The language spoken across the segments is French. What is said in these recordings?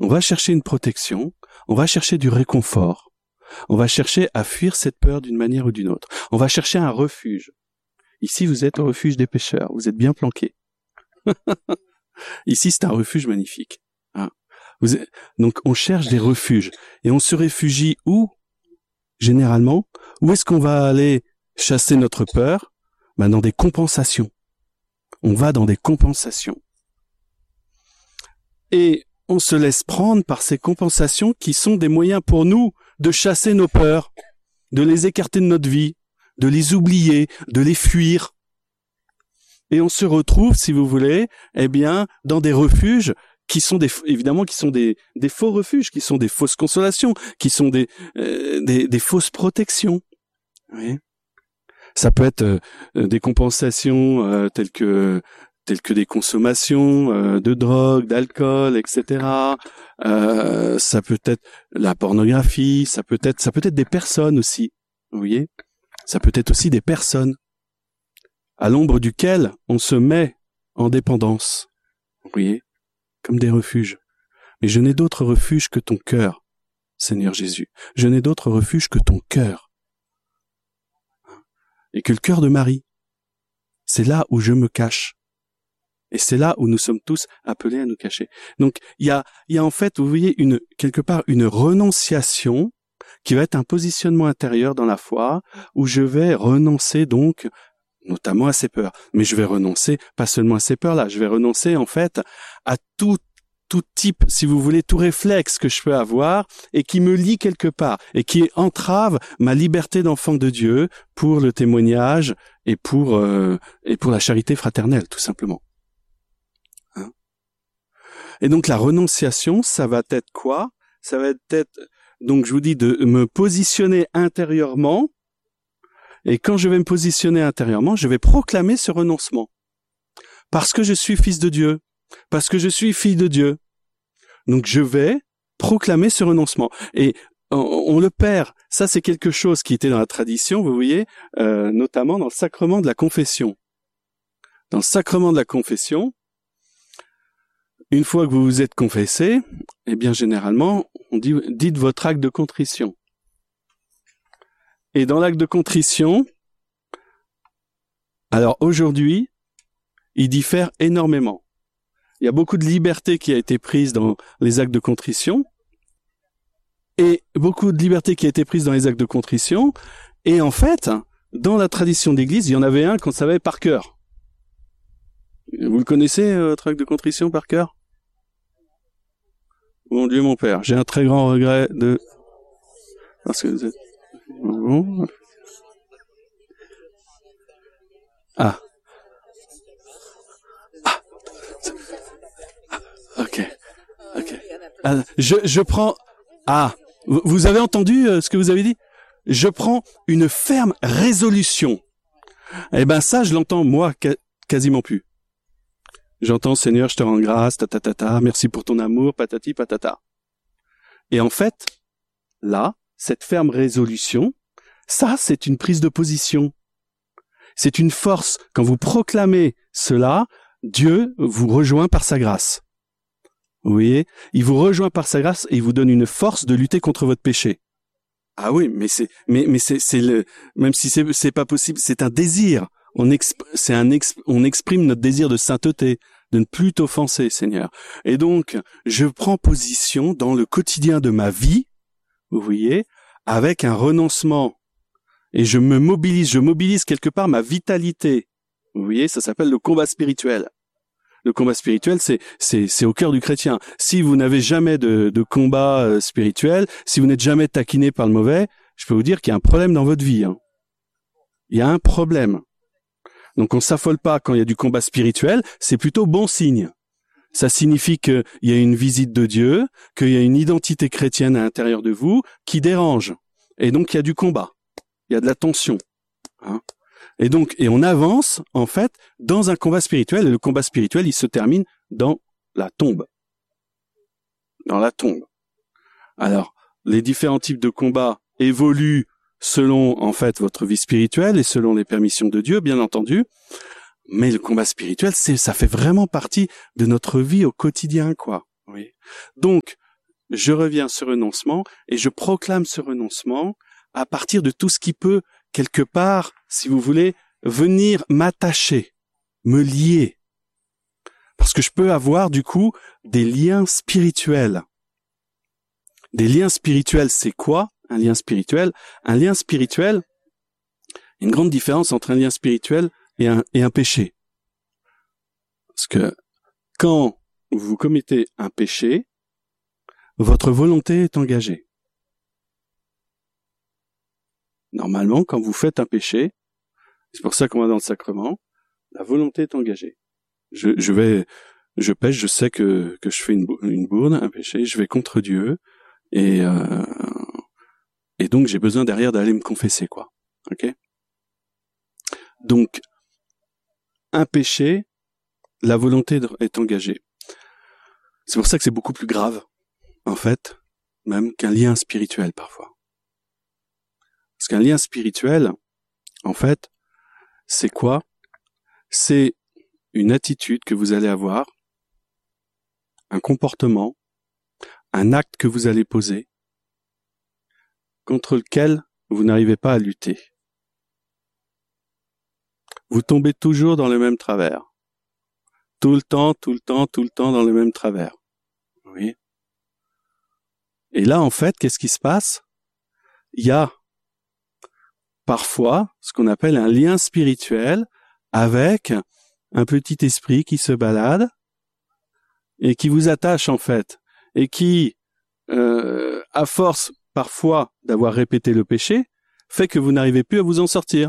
On va chercher une protection, on va chercher du réconfort, on va chercher à fuir cette peur d'une manière ou d'une autre. On va chercher un refuge. Ici, vous êtes au refuge des pêcheurs, vous êtes bien planqués. Ici, c'est un refuge magnifique. Hein. Donc, on cherche des refuges. Et on se réfugie où, généralement? Où est-ce qu'on va aller chasser notre peur? Dans des compensations. On va dans des compensations. Et on se laisse prendre par ces compensations qui sont des moyens pour nous de chasser nos peurs, de les écarter de notre vie, de les oublier, de les fuir. Et on se retrouve, si vous voulez, dans des refuges qui sont des faux refuges, qui sont des fausses consolations, qui sont des fausses protections. Oui. Ça peut être des compensations telles que des consommations de drogue, d'alcool, etc. Ça peut être la pornographie, ça peut être des personnes aussi. Vous voyez, ça peut être aussi des personnes à l'ombre duquel on se met en dépendance. Vous voyez, comme des refuges. Mais je n'ai d'autre refuge que ton cœur, Seigneur Jésus. Je n'ai d'autre refuge que ton cœur. Et que le cœur de Marie, c'est là où je me cache. Et c'est là où nous sommes tous appelés à nous cacher. Donc, il y a en fait, vous voyez, quelque part, une renonciation qui va être un positionnement intérieur dans la foi, où je vais renoncer donc, notamment à ces peurs. Mais je vais renoncer, pas seulement à ces peurs-là, je vais renoncer en fait à tout type, si vous voulez, tout réflexe que je peux avoir et qui me lie quelque part et qui entrave ma liberté d'enfant de Dieu pour le témoignage et pour la charité fraternelle, tout simplement. Hein? Et donc la renonciation, ça va être quoi? Ça va être, donc je vous dis, de me positionner intérieurement. Et quand je vais me positionner intérieurement, je vais proclamer ce renoncement. Parce que je suis fils de Dieu. Parce que je suis fille de Dieu. Donc je vais proclamer ce renoncement. Et on le perd. Ça, c'est quelque chose qui était dans la tradition, vous voyez, notamment dans le sacrement de la confession. Dans le sacrement de la confession, une fois que vous vous êtes confessé, généralement, on dit « dites votre acte de contrition ». Et dans l'acte de contrition, alors aujourd'hui, il diffère énormément. Il y a beaucoup de liberté qui a été prise dans les actes de contrition, et beaucoup de liberté qui a été prise dans les actes de contrition, et en fait, dans la tradition d'église, il y en avait un qu'on savait par cœur. Vous le connaissez, votre acte de contrition par cœur? Mon Dieu, mon Père, j'ai un très grand regret de... Parce que vous êtes... Bon. Ah. Ok. Je prends... Ah. Vous avez entendu ce que vous avez dit? Je prends une ferme résolution. Ça, je l'entends, moi, quasiment plus. J'entends, Seigneur, je te rends grâce, merci pour ton amour, patati, patata. Et en fait, là, cette ferme résolution, ça, c'est une prise de position. C'est une force. Quand vous proclamez cela, Dieu vous rejoint par sa grâce. Vous voyez? Il vous rejoint par sa grâce et il vous donne une force de lutter contre votre péché. Ah oui, mais c'est même si c'est pas possible, c'est un désir. On exprime notre désir de sainteté, de ne plus t'offenser, Seigneur. Et donc, je prends position dans le quotidien de ma vie, vous voyez, avec un renoncement. Et je mobilise quelque part ma vitalité. Vous voyez, ça s'appelle le combat spirituel. Le combat spirituel, c'est au cœur du chrétien. Si vous n'avez jamais de combat spirituel, si vous n'êtes jamais taquiné par le mauvais, je peux vous dire qu'il y a un problème dans votre vie. Hein. Il y a un problème. Donc on s'affole pas quand il y a du combat spirituel, c'est plutôt bon signe. Ça signifie qu'il y a une visite de Dieu, qu'il y a une identité chrétienne à l'intérieur de vous qui dérange. Et donc il y a du combat. Il y a de la tension. Hein. Et on avance, en fait, dans un combat spirituel, et le combat spirituel, il se termine dans la tombe. Dans la tombe. Alors, les différents types de combats évoluent selon, en fait, votre vie spirituelle et selon les permissions de Dieu, bien entendu. Mais le combat spirituel, ça fait vraiment partie de notre vie au quotidien, quoi. Oui. Donc, je reviens ce renoncement et je proclame ce renoncement à partir de tout ce qui peut, quelque part, si vous voulez, venir m'attacher, me lier. Parce que je peux avoir, du coup, des liens spirituels. Des liens spirituels, c'est quoi, un lien spirituel? Un lien spirituel, une grande différence entre un lien spirituel et un péché. Parce que quand vous commettez un péché, votre volonté est engagée. Normalement, quand vous faites un péché, c'est pour ça qu'on va dans le sacrement, la volonté est engagée. Je pêche, je sais que je fais une bourde, un péché, je vais contre Dieu, et donc j'ai besoin derrière d'aller me confesser, quoi. Ok? Donc, un péché, la volonté est engagée. C'est pour ça que c'est beaucoup plus grave, en fait, même qu'un lien spirituel parfois. Parce qu'un lien spirituel, en fait, c'est quoi? C'est une attitude que vous allez avoir, un comportement, un acte que vous allez poser, contre lequel vous n'arrivez pas à lutter. Vous tombez toujours dans le même travers. Tout le temps dans le même travers. Oui. Et là, en fait, qu'est-ce qui se passe? Il y a parfois ce qu'on appelle un lien spirituel avec un petit esprit qui se balade et qui vous attache, en fait, et qui, à force parfois d'avoir répété le péché, fait que vous n'arrivez plus à vous en sortir.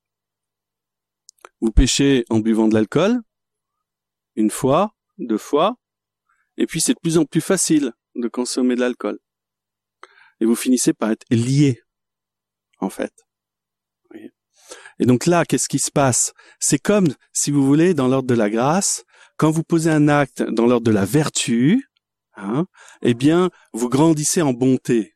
Vous péchez en buvant de l'alcool, une fois, 2 fois, et puis c'est de plus en plus facile de consommer de l'alcool. Et vous finissez par être lié, en fait. Et donc là, qu'est-ce qui se passe? C'est comme, si vous voulez, dans l'ordre de la grâce, quand vous posez un acte dans l'ordre de la vertu, eh bien, vous grandissez en bonté.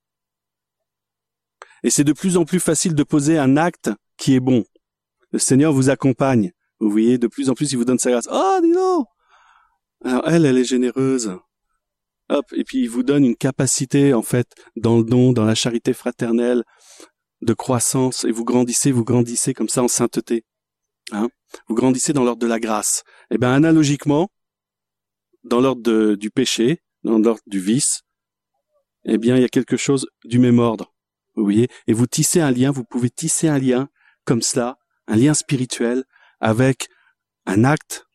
Et c'est de plus en plus facile de poser un acte qui est bon. Le Seigneur vous accompagne. Vous voyez, de plus en plus, il vous donne sa grâce. Oh, dis donc! Alors, elle est généreuse. Hop, et puis il vous donne une capacité, en fait, dans le don, dans la charité fraternelle, de croissance, et vous grandissez comme ça en sainteté. Vous grandissez dans l'ordre de la grâce. Et bien, analogiquement, dans l'ordre du péché, dans l'ordre du vice, eh bien, il y a quelque chose du même ordre. Vous voyez? Et vous tissez un lien, vous pouvez tisser un lien comme cela, un lien spirituel avec un acte,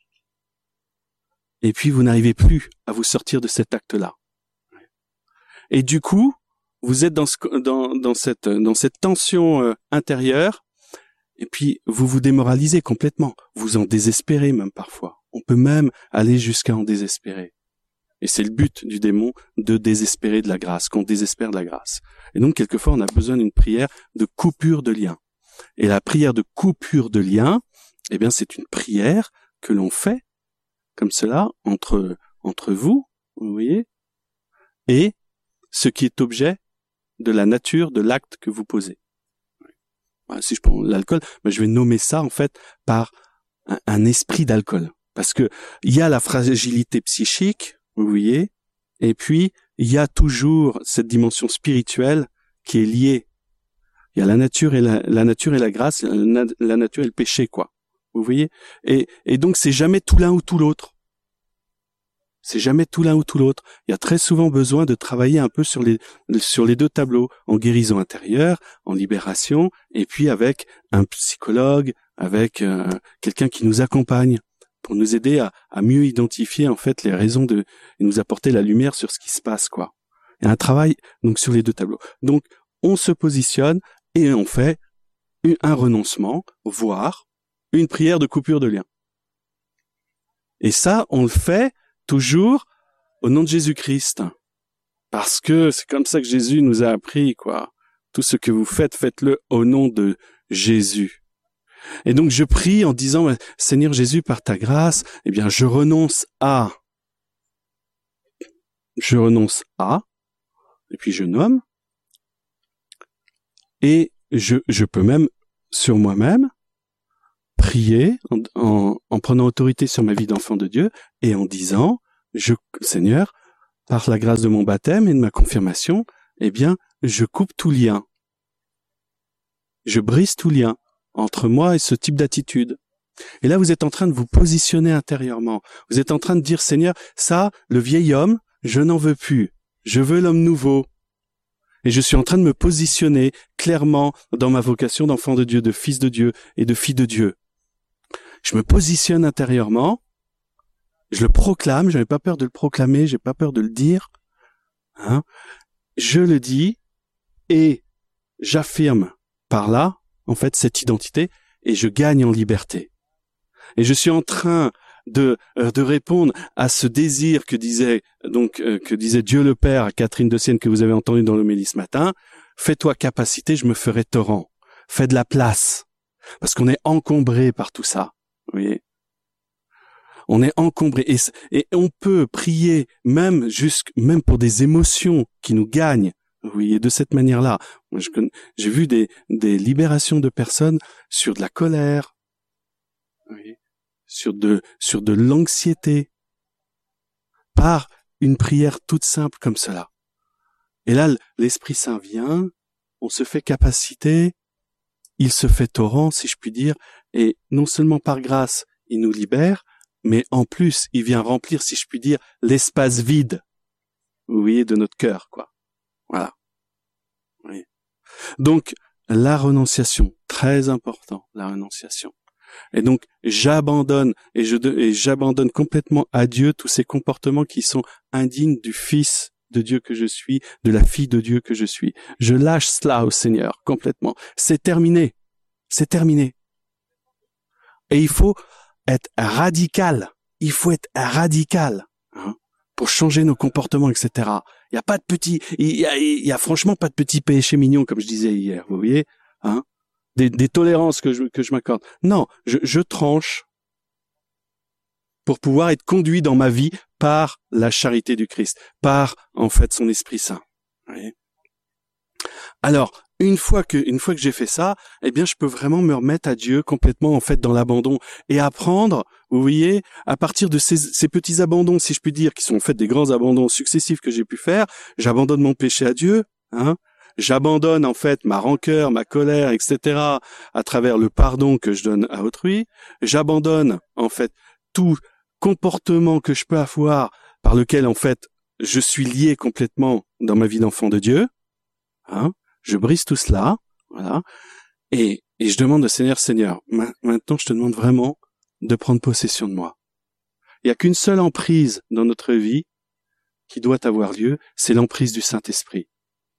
et puis vous n'arrivez plus à vous sortir de cet acte-là. Et du coup, vous êtes dans cette tension intérieure, et puis vous vous démoralisez complètement. Vous en désespérez même parfois. On peut même aller jusqu'à en désespérer. Et c'est le but du démon, de désespérer de la grâce, qu'on désespère de la grâce. Et donc, quelquefois, on a besoin d'une prière de coupure de lien. Et la prière de coupure de lien, eh bien, c'est une prière que l'on fait, comme cela, entre vous voyez, et ce qui est objet de la nature de l'acte que vous posez. Si je prends l'alcool, je vais nommer ça, en fait, par un esprit d'alcool. Parce que il y a la fragilité psychique, vous voyez, et puis il y a toujours cette dimension spirituelle qui est liée. Il y a la nature et la grâce, la nature et le péché, quoi. Vous voyez? Et donc c'est jamais tout l'un ou tout l'autre. C'est jamais tout l'un ou tout l'autre. Il y a très souvent besoin de travailler un peu sur les 2 tableaux, en guérison intérieure, en libération, et puis avec un psychologue, avec quelqu'un qui nous accompagne pour nous aider à mieux identifier en fait les raisons et nous apporter la lumière sur ce qui se passe, quoi. Il y a un travail donc sur les 2 tableaux. Donc on se positionne et on fait un renoncement, voire une prière de coupure de lien. Et ça, on le fait toujours au nom de Jésus-Christ. Parce que c'est comme ça que Jésus nous a appris, quoi. Tout ce que vous faites, faites-le au nom de Jésus. Et donc je prie en disant, Seigneur Jésus, par ta grâce, eh bien je renonce à, et puis je nomme, et je peux même, sur moi-même, prier en prenant autorité sur ma vie d'enfant de Dieu et en disant, Seigneur, par la grâce de mon baptême et de ma confirmation, eh bien, je coupe tout lien. Je brise tout lien entre moi et ce type d'attitude. Et là, vous êtes en train de vous positionner intérieurement. Vous êtes en train de dire, Seigneur, ça, le vieil homme, je n'en veux plus. Je veux l'homme nouveau. Et je suis en train de me positionner clairement dans ma vocation d'enfant de Dieu, de fils de Dieu et de fille de Dieu. Je me positionne intérieurement. Je le proclame. Je n'ai pas peur de le proclamer. J'ai pas peur de le dire. Hein? Je le dis et j'affirme par là, en fait, cette identité et je gagne en liberté. Et je suis en train de répondre à ce désir que disait Dieu le Père à Catherine de Sienne que vous avez entendu dans l'homélie ce matin. Fais-toi capacité, je me ferai torrent. Fais de la place. Parce qu'on est encombré par tout ça. Vous voyez? On est encombré. Et on peut prier même pour des émotions qui nous gagnent. Vous voyez, de cette manière-là. J'ai vu des libérations de personnes sur de la colère. Oui. Sur de l'anxiété, par une prière toute simple comme cela. Et là, l'Esprit Saint vient, on se fait capacité, il se fait torrent, si je puis dire, et non seulement par grâce, il nous libère, mais en plus, il vient remplir, si je puis dire, l'espace vide, vous voyez, de notre cœur, quoi. Voilà. Oui. Donc, la renonciation, très important, la renonciation. Et donc, j'abandonne j'abandonne complètement à Dieu tous ces comportements qui sont indignes du Fils de Dieu que je suis, de la fille de Dieu que je suis. Je lâche cela au Seigneur complètement. C'est terminé. C'est terminé. Et il faut être radical. Il faut être radical, hein, pour changer nos comportements, etc. Il y a pas de il y a franchement pas de petits péchés mignons, comme je disais hier. Vous voyez, hein? Des tolérances que je m'accorde. Non, je tranche pour pouvoir être conduit dans ma vie par la charité du Christ, par, en fait, son Esprit Saint. Vous voyez? Alors, une fois que j'ai fait ça, eh bien, je peux vraiment me remettre à Dieu complètement, en fait, dans l'abandon et apprendre, vous voyez, à partir de ces petits abandons, si je puis dire, qui sont en fait des grands abandons successifs que j'ai pu faire, j'abandonne mon péché à Dieu, hein. J'abandonne en fait ma rancœur, ma colère, etc. à travers le pardon que je donne à autrui. J'abandonne en fait tout comportement que je peux avoir par lequel en fait je suis lié complètement dans ma vie d'enfant de Dieu. Hein, je brise tout cela, voilà, et je demande au Seigneur, maintenant je te demande vraiment de prendre possession de moi. Il n'y a qu'une seule emprise dans notre vie qui doit avoir lieu, c'est l'emprise du Saint-Esprit.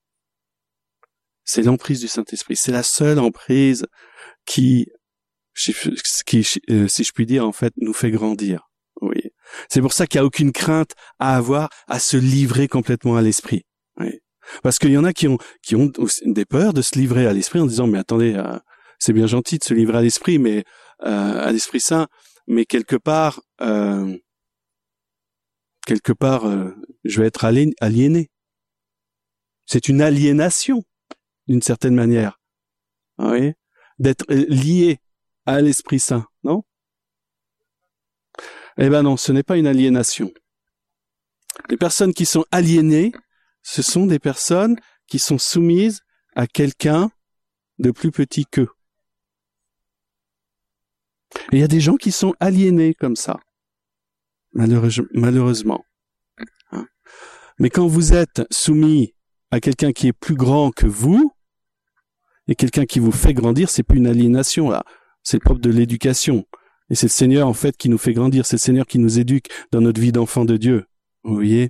C'est l'emprise du Saint-Esprit. C'est la seule emprise qui, si je puis dire, en fait, nous fait grandir. Oui. C'est pour ça qu'il n'y a aucune crainte à avoir à se livrer complètement à l'Esprit. Oui. Parce qu'il y en a qui ont des peurs de se livrer à l'Esprit en disant, mais attendez, c'est bien gentil de se livrer à l'Esprit, mais à l'Esprit Saint, mais quelque part, je vais être aliéné. C'est une aliénation. D'une certaine manière, oui, d'être lié à l'Esprit Saint, non? Eh ben non, ce n'est pas une aliénation. Les personnes qui sont aliénées, ce sont des personnes qui sont soumises à quelqu'un de plus petit qu'eux. Et il y a des gens qui sont aliénés comme ça, malheureusement. Hein? Mais quand vous êtes soumis à quelqu'un qui est plus grand que vous, et quelqu'un qui vous fait grandir, c'est plus une aliénation, là. C'est le propre de l'éducation. Et c'est le Seigneur, en fait, qui nous fait grandir. C'est le Seigneur qui nous éduque dans notre vie d'enfant de Dieu. Vous voyez?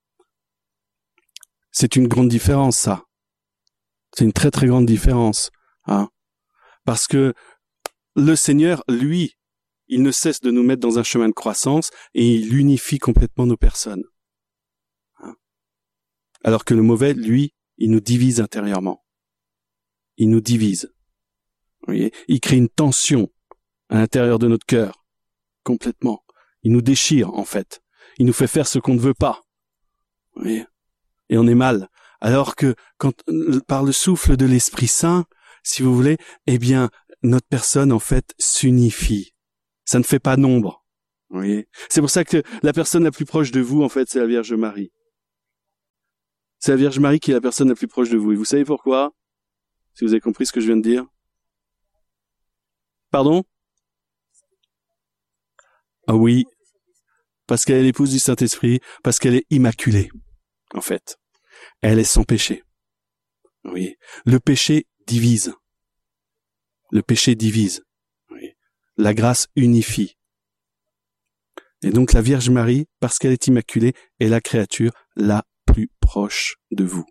C'est une grande différence, ça. C'est une très, très grande différence. Hein? Parce que le Seigneur, lui, il ne cesse de nous mettre dans un chemin de croissance et il unifie complètement nos personnes. Hein? Alors que le mauvais, lui, il nous divise intérieurement. Il nous divise. Vous voyez, il crée une tension à l'intérieur de notre cœur, complètement. Il nous déchire, en fait. Il nous fait faire ce qu'on ne veut pas. Vous voyez, et on est mal. Alors que, par le souffle de l'Esprit Saint, si vous voulez, eh bien, notre personne, en fait, s'unifie. Ça ne fait pas nombre. Vous voyez, c'est pour ça que la personne la plus proche de vous, en fait, c'est la Vierge Marie. C'est la Vierge Marie qui est la personne la plus proche de vous. Et vous savez pourquoi? Si vous avez compris ce que je viens de dire. Pardon? Ah oui, parce qu'elle est l'épouse du Saint-Esprit, parce qu'elle est immaculée, en fait. Elle est sans péché. Oui. Le péché divise. Le péché divise. Oui. La grâce unifie. Et donc la Vierge Marie, parce qu'elle est immaculée, est la créature la plus proche de vous.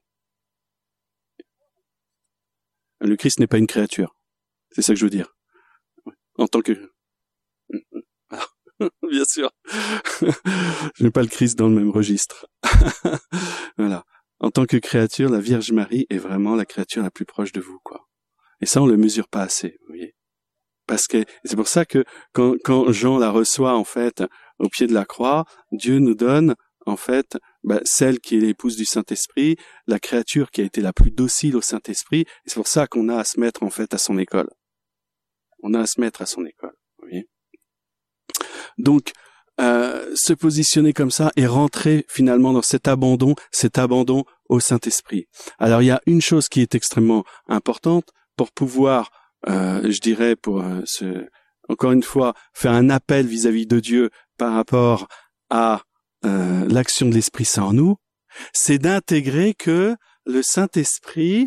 Le Christ n'est pas une créature. C'est ça que je veux dire. En tant que... Bien sûr. Je n'ai pas le Christ dans le même registre. Voilà. En tant que créature, la Vierge Marie est vraiment la créature la plus proche de vous, quoi. Et ça, on le mesure pas assez, vous voyez. Parce que c'est pour ça que quand Jean la reçoit, en fait, au pied de la croix, Dieu nous donne, en fait, celle qui est l'épouse du Saint-Esprit, la créature qui a été la plus docile au Saint-Esprit. Et c'est pour ça qu'on a à se mettre, en fait, à son école. On a à se mettre à son école, vous voyez. Donc, se positionner comme ça et rentrer finalement dans cet abandon au Saint-Esprit. Alors, il y a une chose qui est extrêmement importante pour pouvoir, je dirais, encore une fois, faire un appel vis-à-vis de Dieu par rapport à l'action de l'Esprit Saint en nous, c'est d'intégrer que le Saint-Esprit,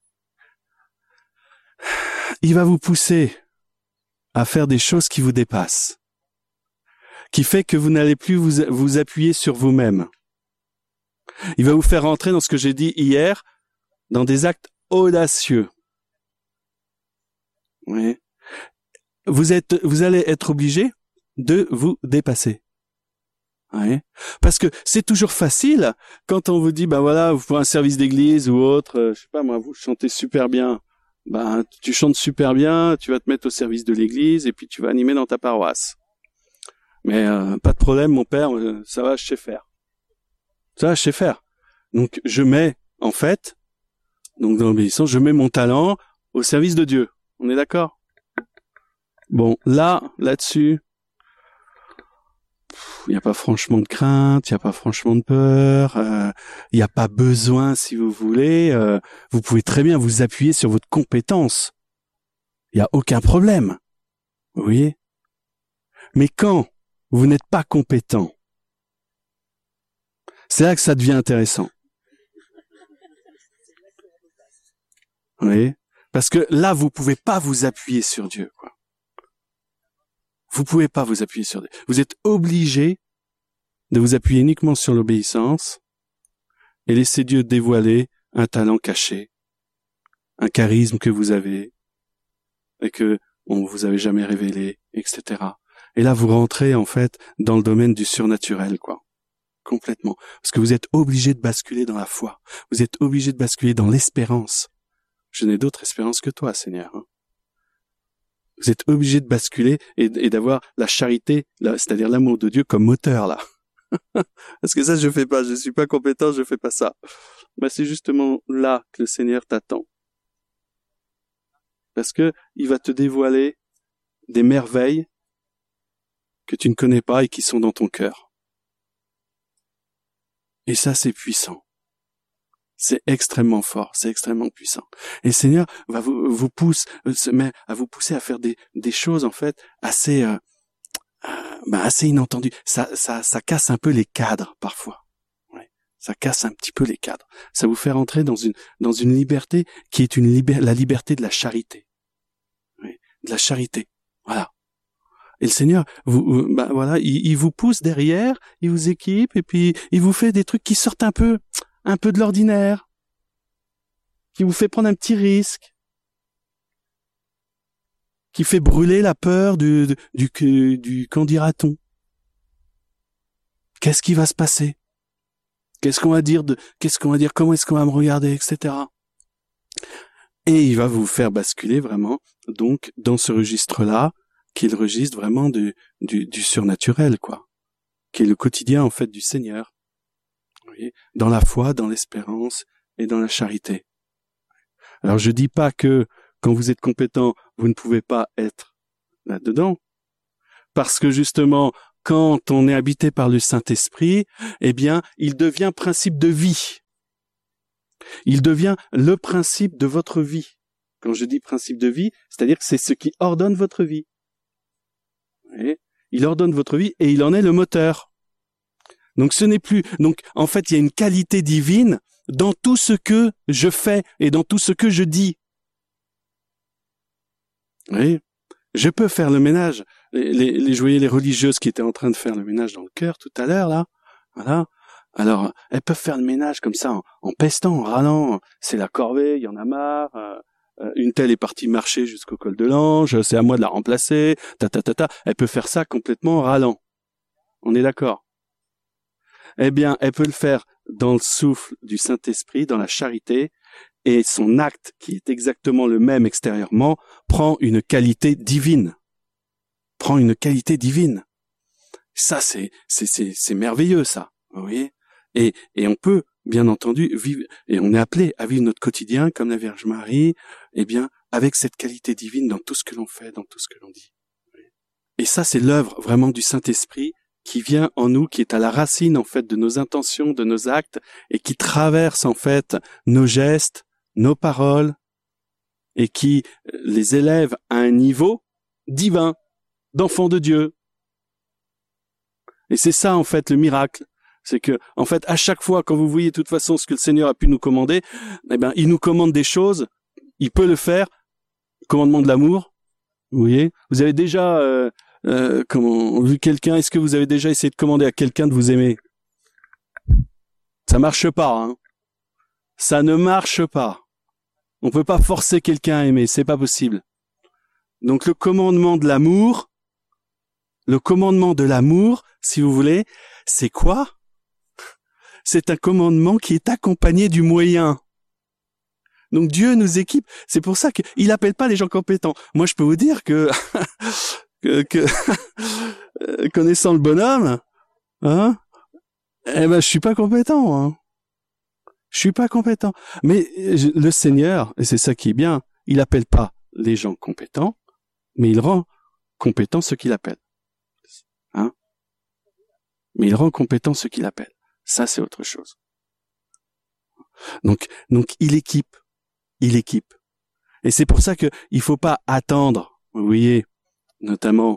il va vous pousser à faire des choses qui vous dépassent, qui fait que vous n'allez plus vous appuyer sur vous-même. Il va vous faire rentrer dans ce que j'ai dit hier, dans des actes audacieux. Oui. Vous allez être obligé de vous dépasser. Oui. Parce que c'est toujours facile quand on vous dit, voilà, vous pour un service d'église ou autre, je sais pas moi, vous chantez super bien. Tu chantes super bien, tu vas te mettre au service de l'église et puis tu vas animer dans ta paroisse. Mais pas de problème, mon père, ça va, je sais faire. Ça va, je sais faire. Donc je mets, en fait, donc dans l'obéissance, je mets mon talent au service de Dieu. On est d'accord? Bon, là-dessus, il n'y a pas franchement de crainte, il n'y a pas franchement de peur, il n'y a pas besoin, si vous voulez. Vous pouvez très bien vous appuyer sur votre compétence. Il n'y a aucun problème. Vous voyez? Mais quand vous n'êtes pas compétent, c'est là que ça devient intéressant. Vous voyez? Parce que là, vous pouvez pas vous appuyer sur Dieu, quoi. Vous pouvez pas vous appuyer sur Dieu. Vous êtes obligé de vous appuyer uniquement sur l'obéissance et laisser Dieu dévoiler un talent caché, un charisme que vous avez et que on vous avait jamais révélé, etc. Et là, vous rentrez, en fait, dans le domaine du surnaturel, quoi. Complètement. Parce que vous êtes obligé de basculer dans la foi. Vous êtes obligé de basculer dans l'espérance. Je n'ai d'autre espérance que toi, Seigneur. Vous êtes obligé de basculer et d'avoir la charité, c'est-à-dire l'amour de Dieu comme moteur, là. Parce que ça, je fais pas. Je suis pas compétent, je fais pas ça. C'est justement là que le Seigneur t'attend. Parce que il va te dévoiler des merveilles que tu ne connais pas et qui sont dans ton cœur. Et ça, c'est puissant. C'est extrêmement fort, c'est extrêmement puissant. Et le Seigneur va vous pousser à vous pousser à faire des choses, en fait, assez inattendues. Ça casse un peu les cadres, parfois. Ouais. Ça casse un petit peu les cadres. Ça vous fait rentrer dans une liberté qui est la liberté de la charité. Oui. De la charité. Voilà. Et le Seigneur, il vous pousse derrière, il vous équipe, et puis il vous fait des trucs qui sortent un peu de l'ordinaire, qui vous fait prendre un petit risque, qui fait brûler la peur du qu'en dira-t-on? Qu'est-ce qui va se passer? Qu'est-ce qu'on va dire? Comment est-ce qu'on va me regarder, etc. Et il va vous faire basculer vraiment, donc, dans ce registre-là, qui est le registre vraiment du surnaturel, quoi. Qui est le quotidien, en fait, du Seigneur. Vous voyez, dans la foi, dans l'espérance et dans la charité. Alors je dis pas que quand vous êtes compétent, vous ne pouvez pas être là-dedans, parce que justement, quand on est habité par le Saint-Esprit, eh bien, il devient principe de vie. Il devient le principe de votre vie. Quand je dis principe de vie, c'est-à-dire que c'est ce qui ordonne votre vie. Vous voyez ? Il ordonne votre vie et il en est le moteur. Donc ce n'est plus... Donc en fait, il y a une qualité divine dans tout ce que je fais et dans tout ce que je dis. Vous voyez ? Je peux faire le ménage. Je voyais les religieuses qui étaient en train de faire le ménage dans le cœur tout à l'heure, là. Voilà. Alors, elles peuvent faire le ménage comme ça, en pestant, en râlant. C'est la corvée, il y en a marre. Une telle est partie marcher jusqu'au col de l'Ange, c'est à moi de la remplacer. Elle peut faire ça complètement en râlant. On est d'accord ? Eh bien, elle peut le faire dans le souffle du Saint-Esprit, dans la charité, et son acte, qui est exactement le même extérieurement, prend une qualité divine. Prend une qualité divine. Ça, c'est merveilleux, ça. Vous voyez ? Et on peut, bien entendu, vivre, et on est appelé à vivre notre quotidien comme la Vierge Marie, eh bien, avec cette qualité divine dans tout ce que l'on fait, dans tout ce que l'on dit. Et ça, c'est l'œuvre vraiment du Saint-Esprit qui vient en nous, qui est à la racine, en fait, de nos intentions, de nos actes, et qui traverse, en fait, nos gestes, nos paroles, et qui les élève à un niveau divin, d'enfant de Dieu. Et c'est ça, en fait, le miracle. C'est que, en fait, à chaque fois, quand vous voyez de toute façon ce que le Seigneur a pu nous commander, eh ben, il nous commande des choses, il peut le faire, commandement de l'amour, vous voyez. Vous avez déjà, vu quelqu'un, est-ce que vous avez déjà essayé de commander à quelqu'un de vous aimer? Ça marche pas, hein. Ça ne marche pas. On peut pas forcer quelqu'un à aimer, c'est pas possible. Donc le commandement de l'amour, si vous voulez, c'est quoi? C'est un commandement qui est accompagné du moyen. Donc Dieu nous équipe. C'est pour ça qu'il appelle pas les gens compétents. Moi, je peux vous dire que, connaissant le bonhomme, hein, eh ben, je suis pas compétent, hein. Je suis pas compétent. Mais le Seigneur, et c'est ça qui est bien, il appelle pas les gens compétents, mais il rend compétents ceux qu'il appelle. Hein? Mais il rend compétents ceux qu'il appelle. Ça, c'est autre chose. Donc, il équipe. Et c'est pour ça que il faut pas attendre, vous voyez, notamment,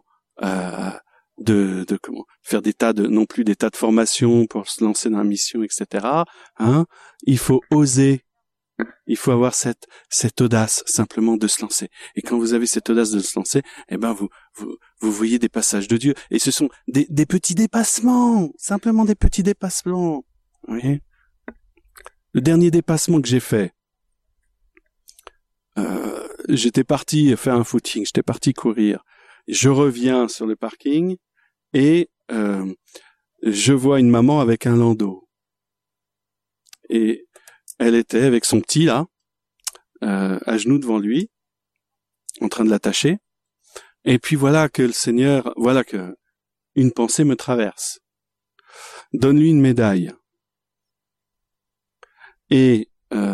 faire non plus des tas de formations pour se lancer dans la mission, etc. Hein? Il faut oser. Il faut avoir cette audace, simplement, de se lancer. Et quand vous avez cette audace de se lancer, eh ben, vous voyez des passages de Dieu. Et ce sont des petits dépassements. Simplement des petits dépassements. Vous voyez? Le dernier dépassement que j'ai fait, j'étais parti faire un footing, j'étais parti courir. Je reviens sur le parking et je vois une maman avec un landau. Et elle était avec son petit là, à genoux devant lui, en train de l'attacher. Et puis voilà que une pensée me traverse. Donne-lui une médaille. Et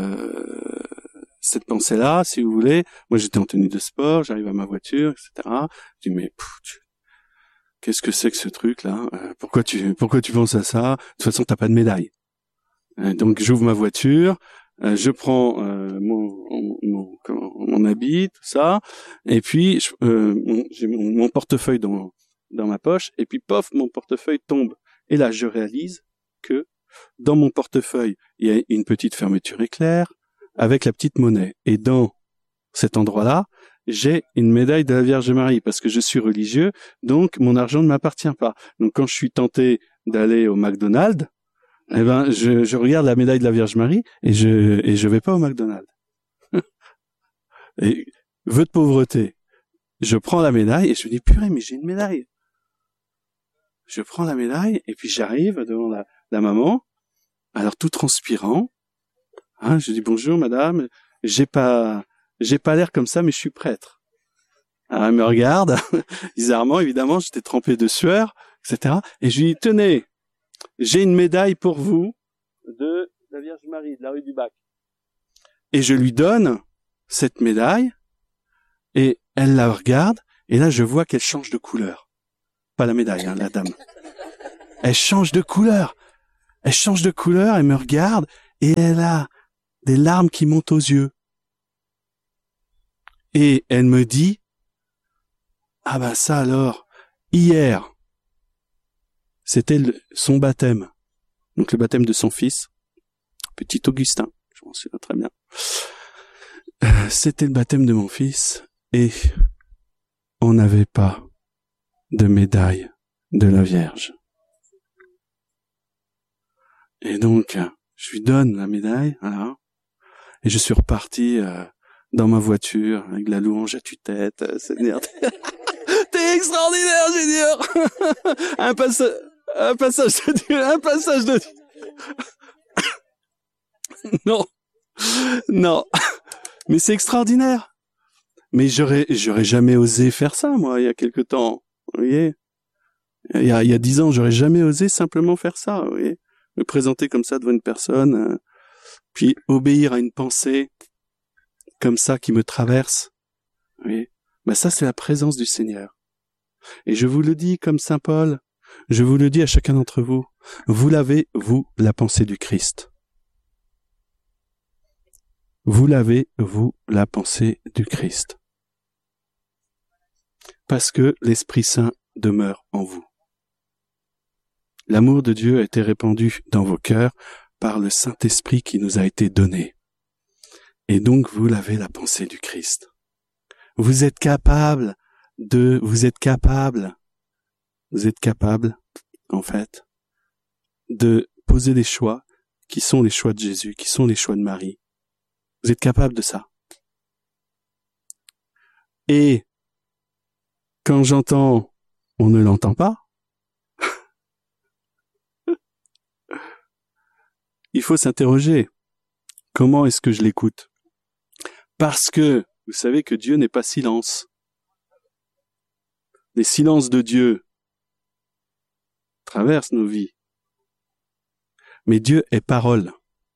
cette pensée-là, si vous voulez, moi j'étais en tenue de sport, j'arrive à ma voiture, etc. Je dis mais qu'est-ce que c'est que ce truc-là? Pourquoi tu penses à ça? De toute façon, t'as pas de médaille. Donc j'ouvre ma voiture, je prends mon habit, tout ça, et puis j'ai mon portefeuille dans ma poche, et puis pof, mon portefeuille tombe. Et là, je réalise que dans mon portefeuille, il y a une petite fermeture éclair avec la petite monnaie. Et dans cet endroit-là, j'ai une médaille de la Vierge Marie parce que je suis religieux, donc mon argent ne m'appartient pas. Donc quand je suis tenté d'aller au McDonald's, eh ben je regarde la médaille de la Vierge Marie et je vais pas au McDonald's. Et vœu de pauvreté. Je prends la médaille et je me dis purée, mais j'ai une médaille. Je prends la médaille et puis j'arrive devant la maman, alors tout transpirant. Hein, je dis bonjour madame, j'ai pas l'air comme ça mais je suis prêtre. Alors elle me regarde, bizarrement évidemment, j'étais trempé de sueur, etc. Et je lui dis tenez, j'ai une médaille pour vous de la Vierge Marie de la rue du Bac. Et je lui donne cette médaille et elle la regarde et là je vois qu'elle change de couleur. Pas la médaille, hein, la dame. Elle change de couleur. Elle me regarde et elle a des larmes qui montent aux yeux. Et elle me dit, ah ben ça alors, hier, c'était son baptême. Donc le baptême de son fils, petit Augustin, je m'en souviens très bien. C'était le baptême de mon fils et on n'avait pas de médaille de la Vierge. Et donc, je lui donne la médaille, voilà, et je suis reparti dans ma voiture avec la louange à tue-tête. Seigneur, t'es extraordinaire, Seigneur. un passage de Dieu, un passage de Dieu. Non, mais c'est extraordinaire. Mais j'aurais jamais osé faire ça, moi, il y a quelque temps. Vous voyez, il y a 10 ans, j'aurais jamais osé simplement faire ça. Vous voyez, me présenter comme ça devant une personne, puis obéir à une pensée comme ça qui me traverse. Vous voyez, ben ça, c'est la présence du Seigneur. Et je vous le dis comme saint Paul, je vous le dis à chacun d'entre vous, vous l'avez, vous, la pensée du Christ. Vous l'avez, vous, la pensée du Christ. Parce que l'Esprit Saint demeure en vous. L'amour de Dieu a été répandu dans vos cœurs par le Saint-Esprit qui nous a été donné. Et donc, vous l'avez, la pensée du Christ. Vous êtes capable, en fait, de poser des choix qui sont les choix de Jésus, qui sont les choix de Marie. Vous êtes capable de ça. Et quand j'entends « on ne l'entend pas », il faut s'interroger. Comment est-ce que je l'écoute? Parce que vous savez que Dieu n'est pas silence. Les silences de Dieu traversent nos vies. Mais Dieu est parole.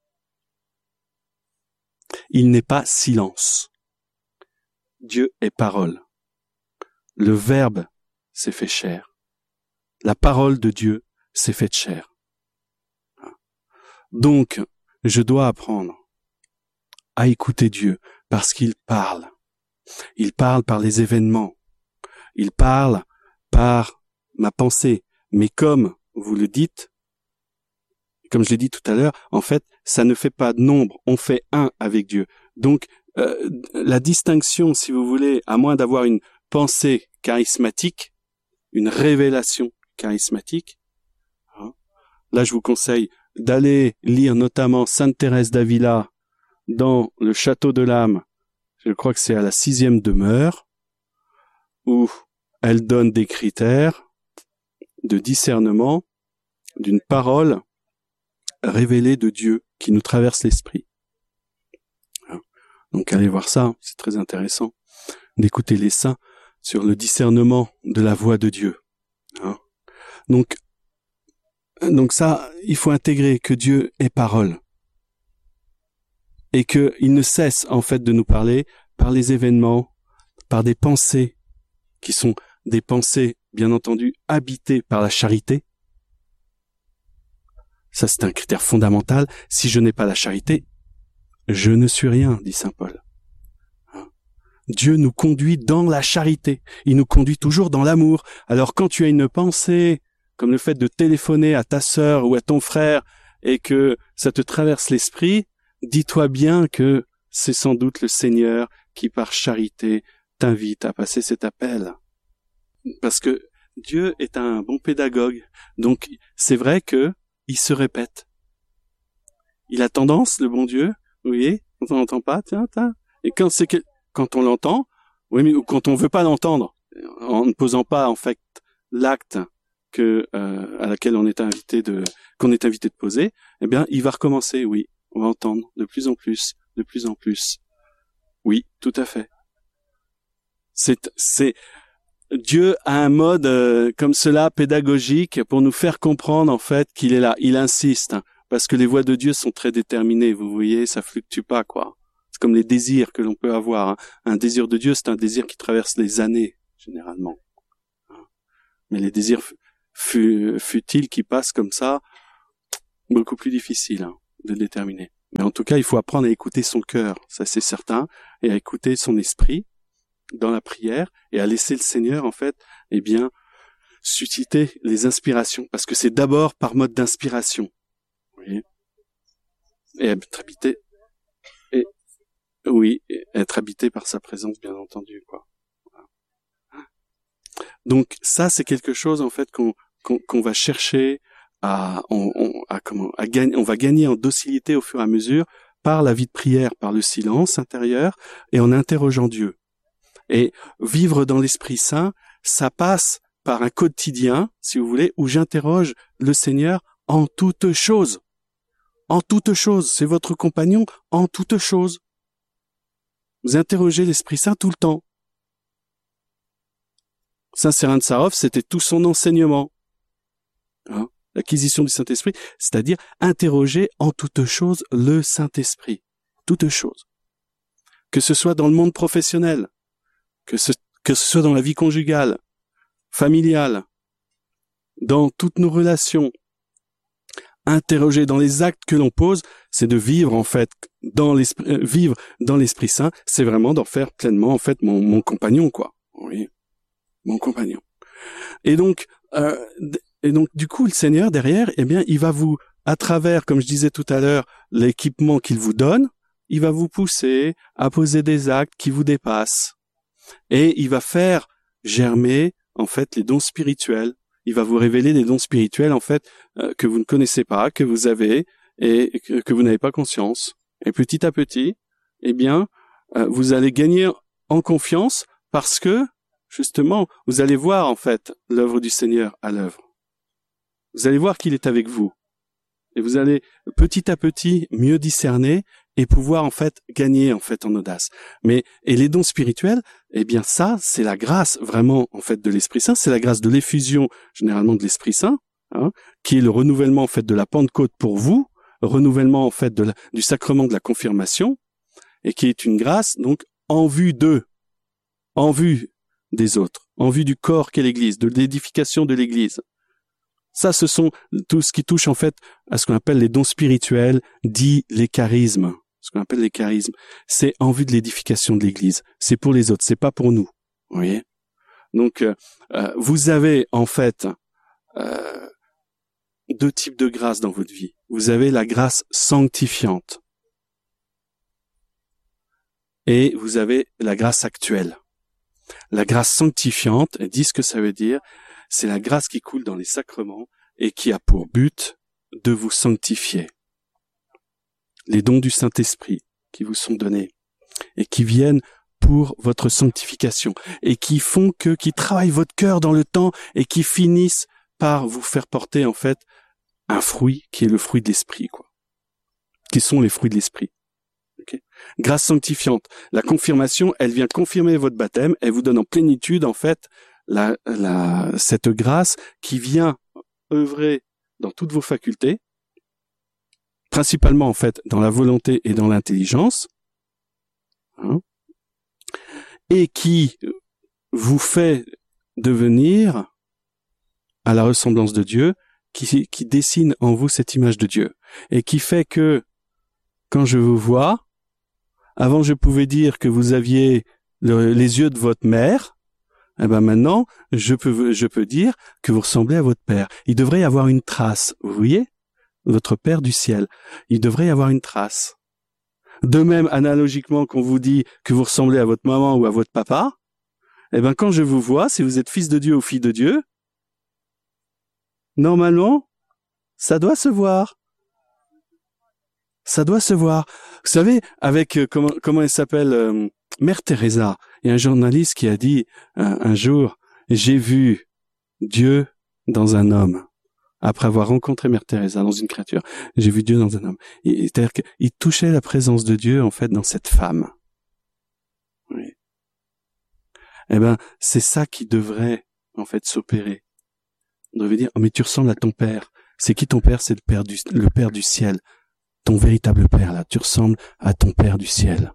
Il n'est pas silence. Dieu est parole. Le Verbe s'est fait chair. La parole de Dieu s'est faite chair. Donc, je dois apprendre à écouter Dieu parce qu'il parle. Il parle par les événements. Il parle par ma pensée. Mais comme vous le dites, comme je l'ai dit tout à l'heure, en fait, ça ne fait pas de nombre. On fait un avec Dieu. Donc, la distinction, si vous voulez, à moins d'avoir une pensée charismatique, une révélation charismatique, hein, là, je vous conseille d'aller lire notamment Sainte Thérèse d'Avila dans le Château de l'âme. Je crois que c'est à la 6e demeure, où elle donne des critères de discernement d'une parole révélée de Dieu qui nous traverse l'esprit. Donc allez voir ça, c'est très intéressant d'écouter les saints sur le discernement de la voix de Dieu. Donc ça, il faut intégrer que Dieu est parole et qu'il ne cesse en fait de nous parler par les événements, par des pensées qui sont des pensées, bien entendu, habitées par la charité. Ça, c'est un critère fondamental. Si je n'ai pas la charité, je ne suis rien, dit saint Paul. Dieu nous conduit dans la charité. Il nous conduit toujours dans l'amour. Alors quand tu as une pensée, comme le fait de téléphoner à ta sœur ou à ton frère, et que ça te traverse l'esprit, dis-toi bien que c'est sans doute le Seigneur qui, par charité, t'invite à passer cet appel. Parce que Dieu est un bon pédagogue. Donc c'est vrai que il se répète. Il a tendance, le bon Dieu, vous voyez, quand on n'entend pas, tiens. Et quand on l'entend, oui, mais quand on veut pas l'entendre, en ne posant pas en fait l'acte à laquelle qu'on est invité de poser, eh bien, il va recommencer. Oui, on va entendre de plus en plus. Oui, tout à fait. Dieu a un mode comme cela pédagogique pour nous faire comprendre en fait qu'il est là. Il insiste parce que les voies de Dieu sont très déterminées. Vous voyez, ça fluctue pas quoi. C'est comme les désirs que l'on peut avoir. Hein. Un désir de Dieu, c'est un désir qui traverse les années généralement. Mais les désirs futiles qui passent comme ça, beaucoup plus difficile de déterminer. Mais en tout cas, il faut apprendre à écouter son cœur, ça c'est certain, et à écouter son esprit dans la prière, et à laisser le Seigneur, en fait, eh bien, susciter les inspirations, parce que c'est d'abord par mode d'inspiration. Vous voyez ? Et être habité, et, oui, et être habité par sa présence, bien entendu, quoi. Donc ça, c'est quelque chose en fait qu'on va chercher à gagner. On va gagner en docilité au fur et à mesure par la vie de prière, par le silence intérieur et en interrogeant Dieu. Et vivre dans l'Esprit Saint, ça passe par un quotidien, si vous voulez, où j'interroge le Seigneur en toutes choses. En toutes choses, c'est votre compagnon en toutes choses. Vous interrogez l'Esprit Saint tout le temps. Saint Cérin de Sarov, c'était tout son enseignement. Hein, l'acquisition du Saint-Esprit, c'est-à-dire interroger en toutes choses le Saint-Esprit. Toutes choses. Que ce soit dans le monde professionnel, que ce soit dans la vie conjugale, familiale, dans toutes nos relations. Interroger dans les actes que l'on pose, c'est de vivre en fait vivre dans l'Esprit Saint, c'est vraiment d'en faire pleinement en fait mon compagnon, quoi. Oui. Mon compagnon. Et donc, du coup, le Seigneur derrière, eh bien, il va vous, à travers, comme je disais tout à l'heure, l'équipement qu'il vous donne, il va vous pousser à poser des actes qui vous dépassent, et il va faire germer en fait les dons spirituels. Il va vous révéler des dons spirituels en fait que vous ne connaissez pas, que vous avez et que vous n'avez pas conscience. Et petit à petit, eh bien, vous allez gagner en confiance parce que justement, vous allez voir en fait l'œuvre du Seigneur à l'œuvre. Vous allez voir qu'il est avec vous. Et vous allez petit à petit mieux discerner et pouvoir en fait gagner en fait en audace. Et les dons spirituels, eh bien ça, c'est la grâce vraiment en fait de l'Esprit Saint, c'est la grâce de l'effusion généralement de l'Esprit Saint, hein, qui est le renouvellement en fait de la Pentecôte pour vous, le renouvellement en fait du sacrement de la confirmation, et qui est une grâce donc en vue des autres, en vue du corps qu'est l'Église, de l'édification de l'Église. Ça, ce sont tout ce qui touche en fait à ce qu'on appelle les dons spirituels, dit les charismes. Ce qu'on appelle les charismes, c'est en vue de l'édification de l'Église. C'est pour les autres, c'est pas pour nous. Vous voyez ? Donc, vous avez en fait deux types de grâces dans votre vie. Vous avez la grâce sanctifiante et vous avez la grâce actuelle. La grâce sanctifiante, elle dit ce que ça veut dire, c'est la grâce qui coule dans les sacrements et qui a pour but de vous sanctifier. Les dons du Saint-Esprit qui vous sont donnés et qui viennent pour votre sanctification et qui travaillent votre cœur dans le temps et qui finissent par vous faire porter en fait un fruit qui est le fruit de l'Esprit, quoi. Qui sont les fruits de l'Esprit. Okay. Grâce sanctifiante. La confirmation, elle vient confirmer votre baptême, elle vous donne en plénitude en fait cette grâce qui vient œuvrer dans toutes vos facultés, principalement en fait dans la volonté et dans l'intelligence, hein, et qui vous fait devenir à la ressemblance de Dieu, qui dessine en vous cette image de Dieu, et qui fait que quand je vous vois, avant je pouvais dire que vous aviez les yeux de votre mère, eh ben maintenant, je peux dire que vous ressemblez à votre père. Il devrait y avoir une trace, vous voyez ? Votre Père du ciel. Il devrait y avoir une trace. De même, analogiquement, qu'on vous dit que vous ressemblez à votre maman ou à votre papa, eh ben quand je vous vois, si vous êtes fils de Dieu ou fille de Dieu, normalement, ça doit se voir. Ça doit se voir. Vous savez, avec, comment elle s'appelle, Mère Teresa, il y a un journaliste qui a dit un jour, j'ai vu Dieu dans un homme. Après avoir rencontré Mère Teresa dans une créature, j'ai vu Dieu dans un homme. C'est-à-dire qu'il touchait la présence de Dieu, en fait, dans cette femme. Oui. Eh ben, c'est ça qui devrait, en fait, s'opérer. On devrait dire, oh, mais tu ressembles à ton père. C'est qui ton père? C'est le Père du ciel. Ton véritable père, là. Tu ressembles à ton Père du ciel.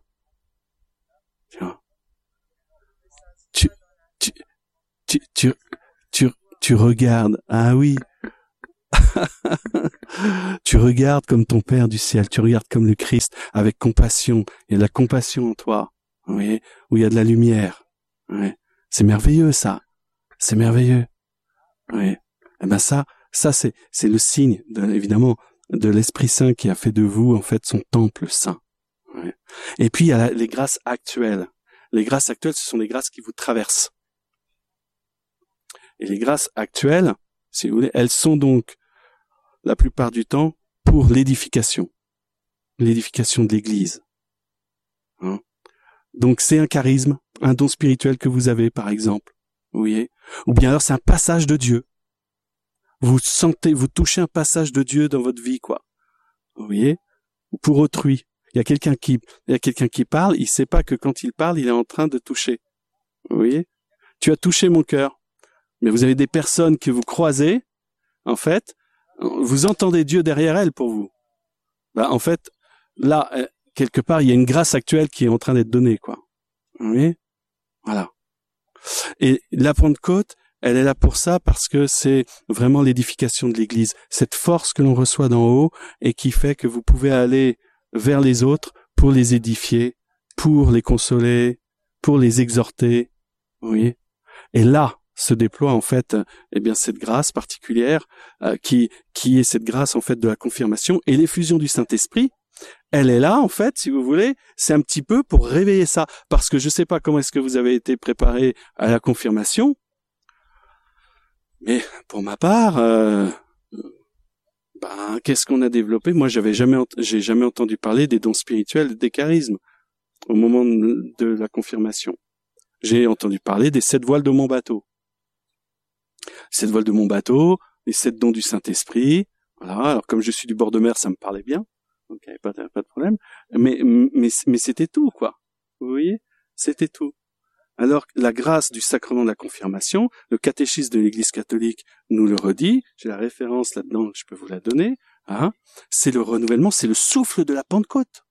Tu regardes. Ah oui. Tu regardes comme ton Père du ciel, tu regardes comme le Christ avec compassion. Il y a de la compassion en toi, vous voyez, où il y a de la lumière. Oui. C'est merveilleux ça, c'est merveilleux. Oui. Eh ben ça c'est le signe, évidemment, de l'Esprit Saint qui a fait de vous en fait son temple saint. Oui. Et puis il y a les grâces actuelles. Les grâces actuelles, ce sont des grâces qui vous traversent. Et les grâces actuelles, si vous voulez, elles sont donc la plupart du temps pour l'édification de l'Église. Hein? Donc c'est un charisme, un don spirituel que vous avez, par exemple, vous voyez, ou bien alors c'est un passage de Dieu. Vous touchez un passage de Dieu dans votre vie, quoi. Vous voyez, ou pour autrui. Il y a quelqu'un qui parle, il sait pas que quand il parle, il est en train de toucher. Vous voyez, tu as touché mon cœur. Mais vous avez des personnes que vous croisez, en fait, vous entendez Dieu derrière elles pour vous. En fait, là, quelque part, il y a une grâce actuelle qui est en train d'être donnée, quoi. Vous voyez? Voilà. Et la Pentecôte, elle est là pour ça parce que c'est vraiment l'édification de l'Église. Cette force que l'on reçoit d'en haut et qui fait que vous pouvez aller vers les autres pour les édifier, pour les consoler, pour les exhorter. Vous voyez? Et là, se déploie en fait, cette grâce particulière qui est cette grâce en fait de la confirmation et l'effusion du Saint-Esprit. Elle est là en fait, si vous voulez, c'est un petit peu pour réveiller ça, parce que je sais pas comment est-ce que vous avez été préparé à la confirmation, mais pour ma part, qu'est-ce qu'on a développé? Moi, j'ai jamais entendu parler des dons spirituels, des charismes au moment de la confirmation. J'ai entendu parler des 7 voiles de mon bateau. 7 voiles de mon bateau, les 7 dons du Saint-Esprit. Voilà. Alors, comme je suis du bord de mer, ça me parlait bien. Donc, il n'y avait pas de problème. Mais c'était tout, quoi. Vous voyez? C'était tout. Alors, la grâce du sacrement de la confirmation, le catéchisme de l'Église catholique nous le redit. J'ai la référence là-dedans, je peux vous la donner. Hein? C'est le renouvellement, c'est le souffle de la Pentecôte.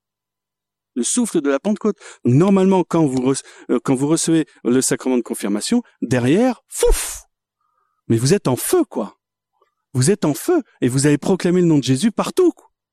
Le souffle de la Pentecôte. Normalement, quand vous recevez le sacrement de confirmation, derrière, fouf! Mais vous êtes en feu, quoi. Vous êtes en feu et vous allez proclamer le nom de Jésus partout.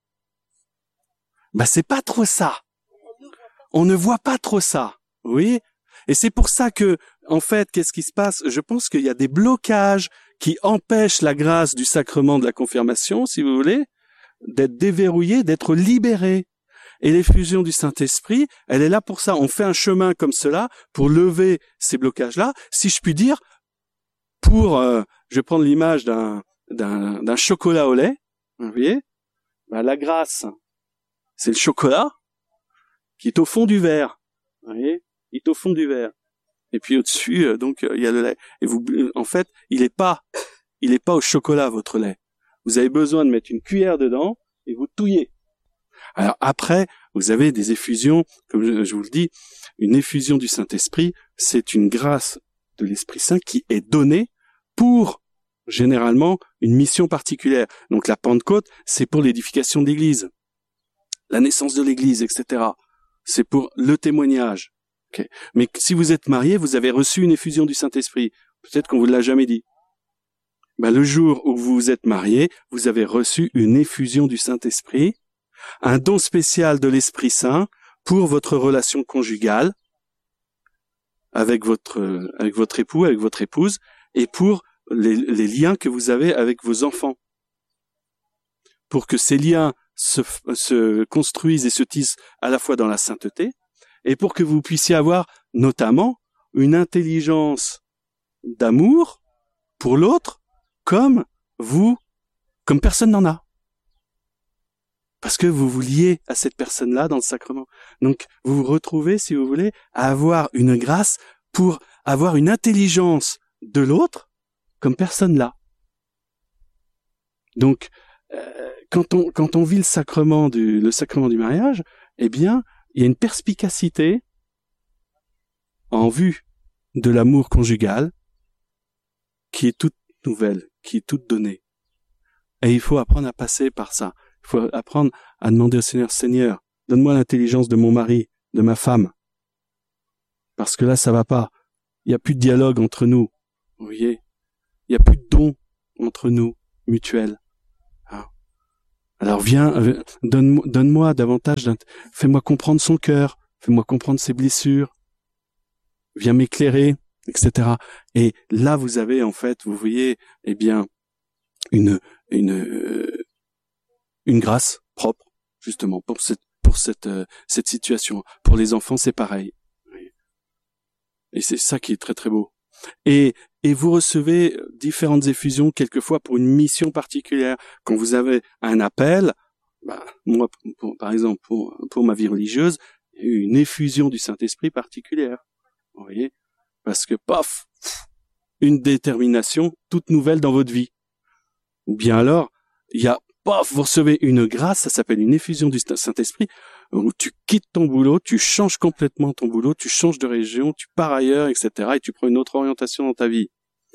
C'est pas trop ça. On ne voit pas trop ça. Vous voyez? Et c'est pour ça que, en fait, qu'est-ce qui se passe? Je pense qu'il y a des blocages qui empêchent la grâce du sacrement de la confirmation, si vous voulez, d'être déverrouillée, d'être libérée. Et l'effusion du Saint-Esprit, elle est là pour ça. On fait un chemin comme cela pour lever ces blocages-là, si je puis dire, je vais prendre l'image d'un chocolat au lait, vous voyez, la grâce, c'est le chocolat qui est au fond du verre, vous voyez, il est au fond du verre. Et puis au-dessus, donc il y a le lait. Et vous, en fait, il est pas au chocolat votre lait. Vous avez besoin de mettre une cuillère dedans et vous touillez. Alors après, vous avez des effusions, comme je vous le dis, une effusion du Saint-Esprit, c'est une grâce de l'Esprit Saint qui est donnée pour, généralement, une mission particulière. Donc la Pentecôte, c'est pour l'édification de l'Église, la naissance de l'Église, etc. C'est pour le témoignage. Okay. Mais si vous êtes marié, vous avez reçu une effusion du Saint-Esprit. Peut-être qu'on vous l'a jamais dit. Le jour où vous êtes marié, vous avez reçu une effusion du Saint-Esprit, un don spécial de l'Esprit Saint pour votre relation conjugale avec votre époux, avec votre épouse, et pour les liens que vous avez avec vos enfants. Pour que ces liens se construisent et se tissent à la fois dans la sainteté, et pour que vous puissiez avoir notamment une intelligence d'amour pour l'autre, comme personne n'en a. Parce que vous vous liez à cette personne-là dans le sacrement. Donc, vous vous retrouvez, si vous voulez, à avoir une grâce pour avoir une intelligence de l'autre comme personne là. Donc, quand on vit le sacrement du mariage, eh bien, il y a une perspicacité en vue de l'amour conjugal qui est toute nouvelle, qui est toute donnée. Et il faut apprendre à passer par ça. Il faut apprendre à demander au Seigneur, Seigneur, donne-moi l'intelligence de mon mari, de ma femme. Parce que là, ça va pas. Il n'y a plus de dialogue entre nous. Vous voyez? Il n'y a plus de don entre nous. mutuelle. Hein. Alors viens, donne-moi davantage, fais-moi comprendre son cœur, fais-moi comprendre ses blessures, viens m'éclairer, etc. Et là, vous avez en fait, vous voyez, eh bien, une grâce propre, justement, pour cette situation. Pour les enfants, c'est pareil. Et c'est ça qui est très très beau. Et vous recevez différentes effusions quelquefois pour une mission particulière. Quand vous avez un appel, moi, par exemple, pour ma vie religieuse, il y a eu une effusion du Saint-Esprit particulière. Vous voyez? Parce que, paf, une détermination toute nouvelle dans votre vie. Ou bien alors, il y a, paf, vous recevez une grâce, ça s'appelle une effusion du Saint-Esprit, où tu quittes ton boulot, tu changes complètement ton boulot, tu changes de région, tu pars ailleurs, etc. et tu prends une autre orientation dans ta vie.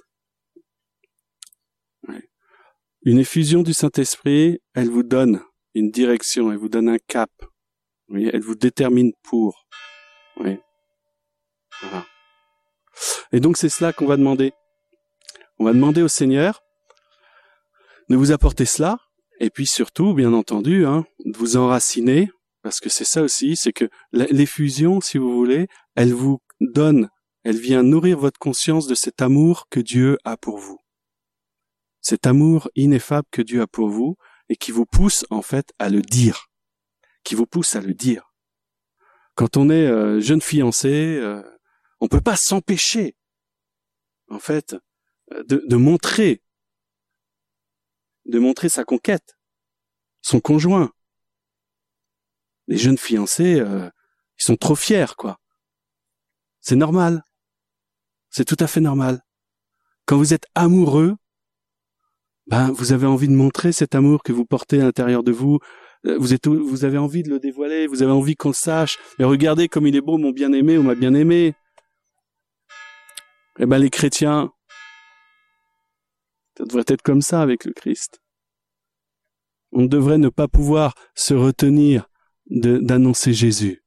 Ouais. Une effusion du Saint-Esprit, elle vous donne une direction, elle vous donne un cap. Oui, elle vous détermine pour. Oui. Voilà. Et donc c'est cela qu'on va demander. On va demander au Seigneur de vous apporter cela, et puis surtout, bien entendu, de vous enraciner, parce que c'est ça aussi, c'est que l'effusion, si vous voulez, elle vous donne, elle vient nourrir votre conscience de cet amour que Dieu a pour vous. Cet amour ineffable que Dieu a pour vous, et qui vous pousse en fait à le dire. Qui vous pousse à le dire. Quand on est jeune fiancé, on peut pas s'empêcher, en fait, de montrer sa conquête, son conjoint. Les jeunes fiancés, ils sont trop fiers, quoi. C'est normal. C'est tout à fait normal. Quand vous êtes amoureux, vous avez envie de montrer cet amour que vous portez à l'intérieur de vous. Vous avez envie de le dévoiler, vous avez envie qu'on le sache. Mais regardez comme il est beau, mon bien-aimé ou ma bien-aimée. Eh les chrétiens, ça devrait être comme ça avec le Christ. On devrait ne pas pouvoir se retenir d'annoncer Jésus.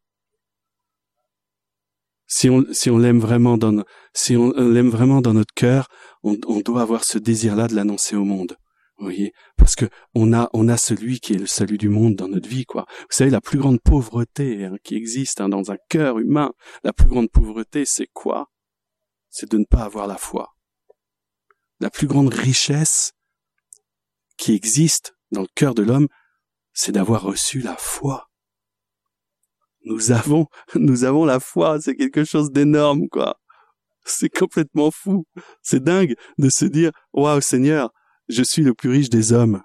Si on l'aime vraiment dans notre cœur, on doit avoir ce désir-là de l'annoncer au monde. Vous voyez, parce que on a celui qui est le salut du monde dans notre vie, quoi. Vous savez, la plus grande pauvreté qui existe dans un cœur humain, la plus grande pauvreté, c'est quoi? C'est de ne pas avoir la foi. La plus grande richesse qui existe dans le cœur de l'homme, c'est d'avoir reçu la foi. Nous avons la foi, c'est quelque chose d'énorme, quoi. C'est complètement fou. C'est dingue de se dire, waouh, Seigneur, je suis le plus riche des hommes.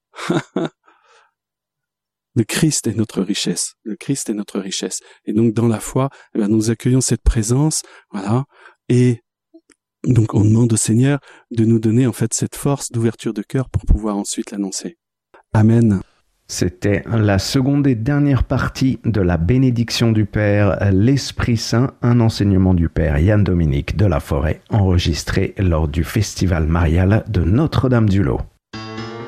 Le Christ est notre richesse. Le Christ est notre richesse. Et donc, dans la foi, nous accueillons cette présence, voilà. Et donc, on demande au Seigneur de nous donner, en fait, cette force d'ouverture de cœur pour pouvoir ensuite l'annoncer. Amen. C'était la seconde et dernière partie de la bénédiction du Père, l'Esprit Saint, un enseignement du Père Yann-Dominique de la Forêt, enregistré lors du Festival marial de Notre-Dame-du-Lot.